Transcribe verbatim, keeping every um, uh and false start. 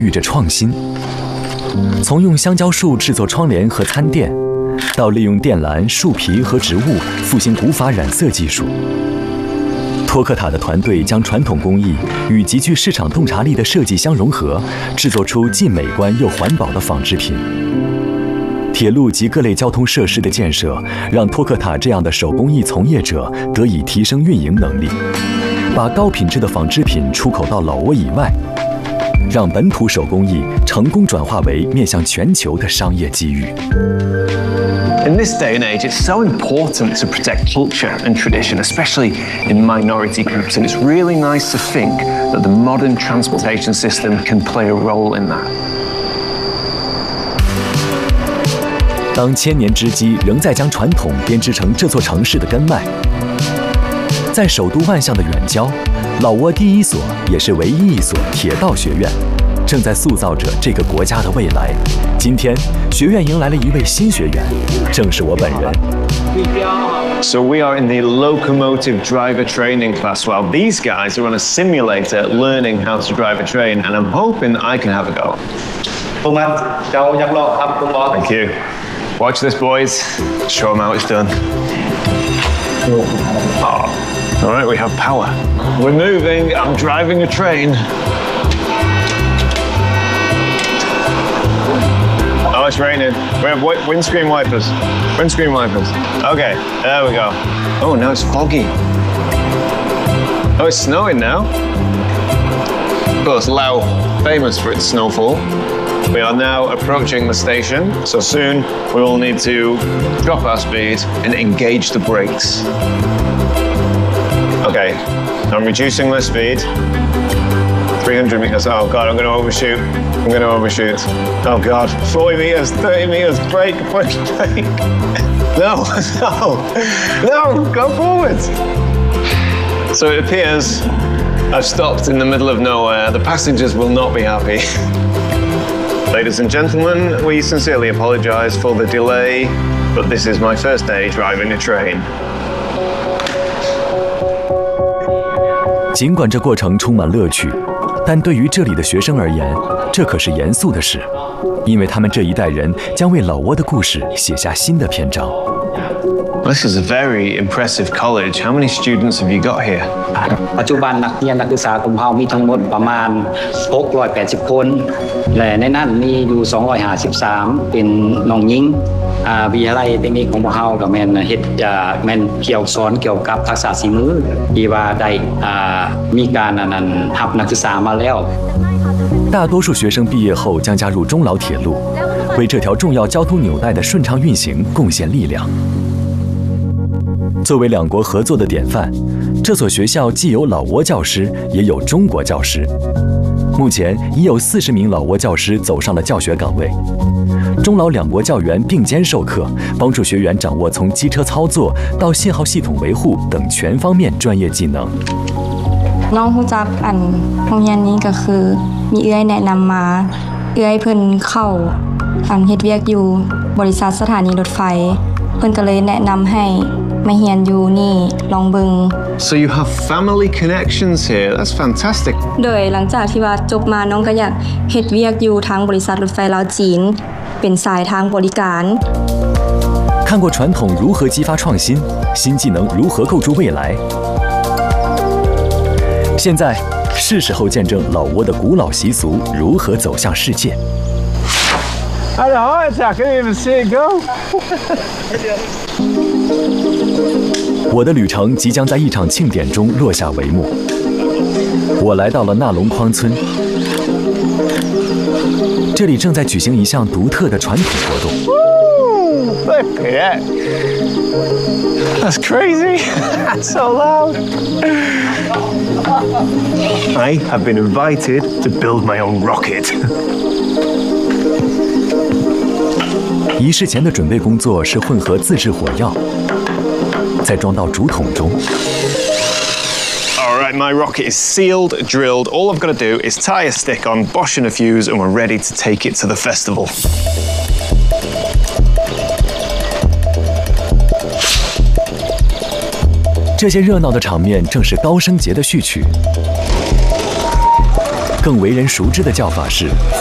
寓着创新。从用香蕉树制作窗帘和餐垫，到利用电缆、树皮和植物复兴古法染色技术。托克塔的团队将传统工艺与极具市场洞察力的设计相融合，制作出既美观又环保的纺织品。铁路及各类交通设施的建设，让托克塔这样的手工艺从业者得以提升运营能力，把高品质的纺织品出口到老挝以外，让本土手工艺成功转化为面向全球的商业机遇。 In this day and age, it's so important to protect culture and tradition, especially in minority groups, and it's really nice to think that the modern transportation system can play a role in that. 当千年之机仍在将传统编织成这座城市的根脉，在首都万象的远郊，老挝第一所也是唯一一所铁道学院，正在塑造着这个国家的未来。今天，学院迎来了一位新学员，正是我本人。 So we are in the locomotive driver training class, while these guys are on a simulator learning how to drive a train, and I'm hoping I can have a go. Thank you. Watch this, boys. Show them how it's done. Oh. All right, we have power. We're moving. I'm driving a train. Oh, it's raining. We have windscreen wipers. Windscreen wipers. Okay, there we go. Oh, now it's foggy. Oh, it's snowing now. Of course, Laos, famous for its snowfall. We are now approaching the station, so soon we will need to drop our speed and engage the brakes. Okay, I'm reducing my speed. three hundred meters. Oh God, I'm going to overshoot. I'm going to overshoot. Oh God, forty meters, thirty meters. Brake, brake, brake. No, no, no, go forward. So it appears I've stopped in the middle of nowhere. The passengers will not be happy. Ladies and gentlemen, we sincerely apologize for the delay, but this is my first day driving a train. 尽管这过程充满乐趣，但对于这里的学生而言，这可是严肃的事，因为他们这一代人将为老挝的故事写下新的篇章。 This is a very impressive college. How many students have you got here? ปัจจุบันนักเรียนนักศึกษาของเรามีทั้งหมดประมาณหกร้อยแปดสิบคนและในนั้นมีอยู่สองร้อยห้าสิบสามเป็นน้องหญิงอ่าวิทยาลัยเทคนิคของพวกเราก็แม่นเฮ็ดอ่าแม่นเกี่ยวสอนเกี่ยวกับทักษะฝีมือที่ว่าได้อ่ามีการอันนั้นรับนักศึกษามาแล้ว大多数学生毕业后将加入中老铁路，为这条重要交通纽带的顺畅运行贡献力量。作为两国合作的典范，这所学校既有老挝教师，也有中国教师。目前已有四十名老挝教师走上了教学岗位，中老两国教员并肩授课，帮助学员掌握从机车操作到信号系统维护等全方面专业技能。 น้องฮู้จักอันโรงเรียนนี้ก็คือมีเอื้อยแนะนำมาเอื้อยเพิ่นเข้าอันเฮ็ดเวียกอยู่บริษัทสถานีรถไฟเพิ่นก็เลยแนะนำให้มาเรียนอยู่นี่ลองเบิ่ง So you have family connections here. That's fantastic. โดยหลังจากที่ว่าจบมาน้องก็อยากเฮ็ดเวียกอยู่ทางบริษัทรถไฟลาวจีนเป็นสายทางบริการ看过传统如何激发创新，新技能如何构筑未来。现在是时候见证老挝的古老习俗如何走向世界。 I had a heart attack. I didn't even see it go. 我的旅程即将在一场庆典中落下帷幕。我来到了纳龙框村，这里正在举行一项独特的传统活动。 Look at that. That's crazy. That's so loud. I have been invited to build my own rocket. 仪式前的准备工作是混合自制火药，再装到竹筒中。 All right, my rocket is sealed, drilled. All I've got to do is tie a stick on, bosh in a fuse, and we're ready to take it to the festival. 这些热闹的场面正是高声节的序曲。 更为人熟知的叫法是